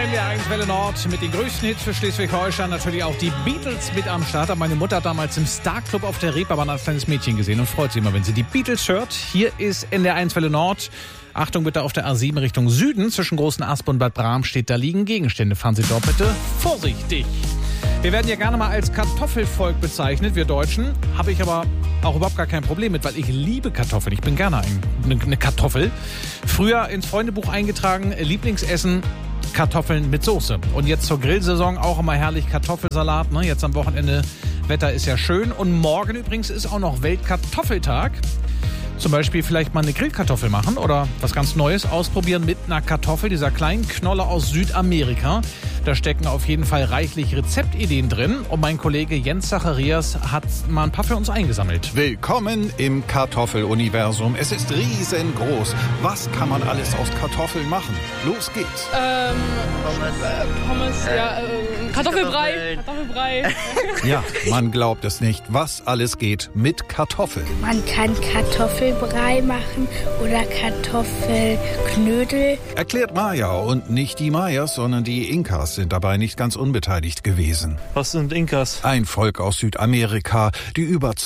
NDR1 Welle Nord mit den größten Hits für Schleswig-Holstein. Natürlich auch die Beatles mit am Start. Aber meine Mutter hat damals im Star-Club auf der Reeperbahn als kleines Mädchen gesehen und freut sich immer, wenn sie die Beatles hört. Hier ist NDR1 Welle Nord. Achtung bitte auf der A7 Richtung Süden. Zwischen Großen Asp und Bad Bramstedt, da liegen Gegenstände. Fahren Sie dort bitte vorsichtig. Wir werden ja gerne mal als Kartoffelvolk bezeichnet, wir Deutschen. Habe ich aber auch überhaupt gar kein Problem mit, weil ich liebe Kartoffeln. Ich bin gerne eine Kartoffel. Früher ins Freundebuch eingetragen, Lieblingsessen, Kartoffeln mit Soße. Und jetzt zur Grillsaison auch immer herrlich Kartoffelsalat. Ne? Jetzt am Wochenende, Wetter ist ja schön. Und morgen übrigens ist auch noch Weltkartoffeltag. Zum Beispiel vielleicht mal eine Grillkartoffel machen oder was ganz Neues ausprobieren mit einer Kartoffel, dieser kleinen Knolle aus Südamerika. Da stecken auf jeden Fall reichlich Rezeptideen drin. Und mein Kollege Jens Zacharias hat mal ein paar für uns eingesammelt. Willkommen im Kartoffeluniversum. Es ist riesengroß. Was kann man alles aus Kartoffeln machen? Los geht's. Pommes, ja, Kartoffelbrei. Ja, man glaubt es nicht, was alles geht mit Kartoffeln. Man kann Kartoffelbrei machen oder Kartoffelknödel. Erklärt Maya. Und nicht die Mayas, sondern die Inkas sind dabei nicht ganz unbeteiligt gewesen. Was sind Inkas? Ein Volk aus Südamerika, die über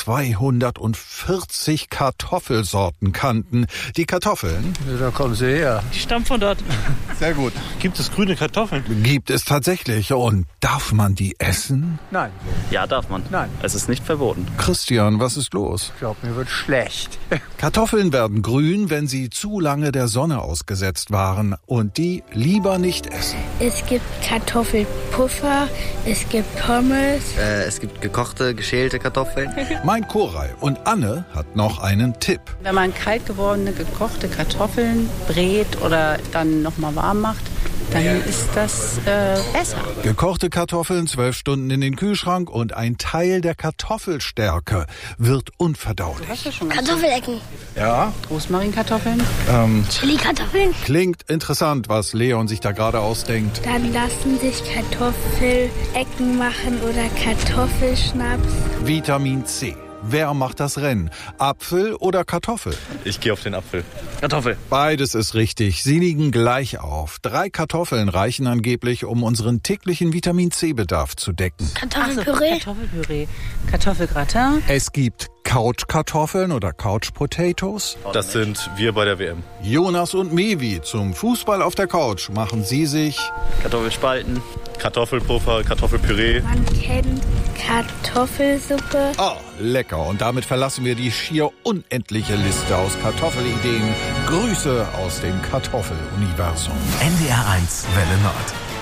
240 Kartoffelsorten kannten. Die Kartoffeln... Da kommen sie her. Die stammen von dort. Sehr gut. Gibt es grüne Kartoffeln? Gibt es tatsächlich. Und darf man die essen? Nein. Ja, darf man. Nein. Es ist nicht verboten. Christian, was ist los? Ich glaube, mir wird schlecht. Kartoffeln werden grün, wenn sie zu lange der Sonne ausgesetzt waren und die lieber nicht essen. Es gibt Kartoffelpuffer, es gibt Pommes. Es gibt gekochte, geschälte Kartoffeln. Mein Koray und Anne hat noch einen Tipp. Wenn man kalt gewordene, gekochte Kartoffeln brät oder dann nochmal warm macht, dann ist das besser. Gekochte Kartoffeln 12 Stunden in den Kühlschrank und ein Teil der Kartoffelstärke wird unverdaulich. Hast du schon Kartoffelecken, Ja, Rosmarinkartoffeln? Chili-Kartoffeln. klingt interessant, was Leon sich da gerade ausdenkt. Dann lassen sich Kartoffelecken machen oder Kartoffelschnaps. Vitamin C. Wer macht das Rennen? Apfel oder Kartoffel? Ich gehe auf den Apfel. Kartoffel. Beides ist richtig. Sie liegen gleich auf. 3 Kartoffeln reichen angeblich, um unseren täglichen Vitamin-C-Bedarf zu decken. Kartoffelpüree. Kartoffelpüree, Kartoffelgratin. Es gibt Couch-Kartoffeln oder Couch-Potatoes. Das sind wir bei der WM. Jonas und Mevi zum Fußball auf der Couch machen sie sich Kartoffelspalten, Kartoffelpuffer, Kartoffelpüree. Man kennt Kartoffelsuppe. lecker. Und damit verlassen wir die schier unendliche Liste aus Kartoffelideen. Grüße aus dem Kartoffeluniversum. NDR1 Welle Nord.